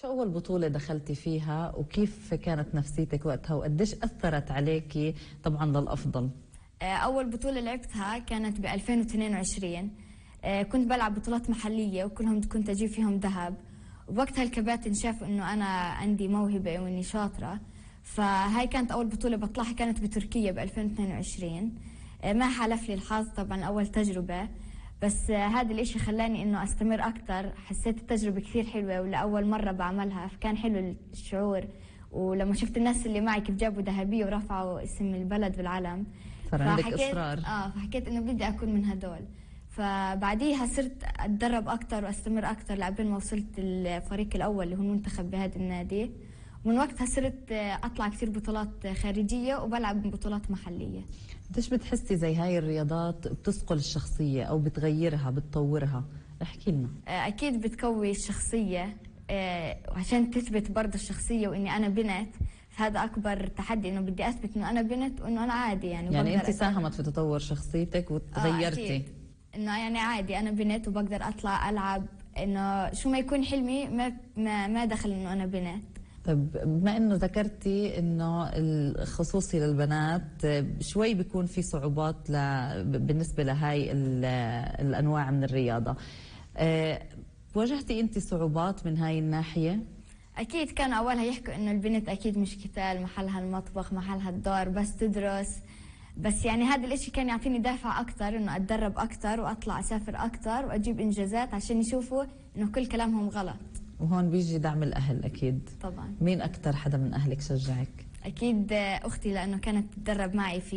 شو أول بطولة دخلتي فيها وكيف كانت نفسيتك وقتها وقديش أثرت عليكي طبعا للأفضل؟ أول بطولة لعبتها كانت ب 2022. كنت بلعب بطولات محلية وكلهم كنت أجيب فيهم ذهب، ووقتها الكباتن شافوا إنه أنا عندي موهبة وإني شاطرة، فهاي كانت أول بطولة بطلعها، كانت بتركيا ب 2022. ما حالف لي الحظ طبعا، أول تجربة، بس هذا الإشي خلاني إنه أستمر أكتر. حسيت التجربة كثير حلوة ولأول مرة بعملها، فكان حلو الشعور. ولما شفت الناس اللي معي كيف جابوا ذهبية ورفعوا اسم البلد بالعلم، صار عندك إصرار. فحكيت إنه بدي أكون من هدول. فبعديها صرت أتدرب أكتر وأستمر أكتر لعبين ما وصلت الفريق الأول اللي هو المنتخب بهذا النادي. ومن وقتها صرت أطلع كثير بطولات خارجية وبلعب بطولات محلية. قديش بتحسي زي هاي الرياضات بتثقل الشخصية أو بتغيرها بتطورها؟ احكي لنا. أكيد بتقوي الشخصية، وعشان تثبت برضه الشخصية وإني أنا بنت، فهذا أكبر تحدي، إنه بدي أثبت إنه أنا بنت وإنه أنا عادي. يعني أنت ساهمت في تطور شخصيتك وتغيرتي. إنه يعني عادي أنا بنت وبقدر أطلع ألعب، إنه شو ما يكون حلمي ما دخل إنه أنا بنت. طيب بما انه ذكرتي انه الخصوصي للبنات شوي بيكون في صعوبات بالنسبه لهاي الانواع من الرياضه، واجهتي انت صعوبات من هاي الناحيه؟ اكيد كانوا اولها يحكوا انه البنت اكيد مش قتال، محلها المطبخ، محلها الدار، بس تدرس. بس يعني هذا الاشي كان يعطيني دافع اكتر انه اتدرب اكتر واطلع اسافر اكتر واجيب انجازات عشان يشوفوا انه كل كلامهم غلط. وهون بيجي دعم الأهل أكيد. طبعا. مين أكتر حدا من أهلك شجعك؟ أكيد أختي، لأنه كانت تتدرب معي في